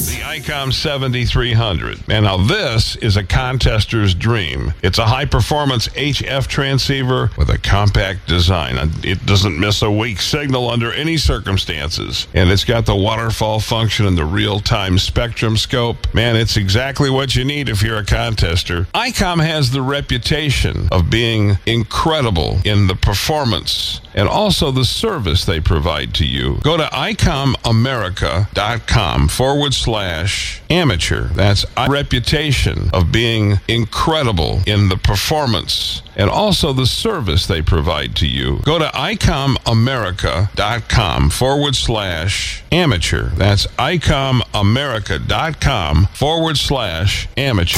The ICOM 7300. And now this is a contester's dream. It's a high-performance HF transceiver with a compact design. It doesn't miss a weak signal under any circumstances. And it's got the waterfall function and the real-time spectrum scope. Man, it's exactly what you need if you're a contester. ICOM has the reputation of being incredible in the performance and also the service they provide to you. Go to icomamerica.com/amateur. That's a reputation of being incredible in the performance and also the service they provide to you. Go to icomamerica.com/amateur. That's icomamerica.com/amateur.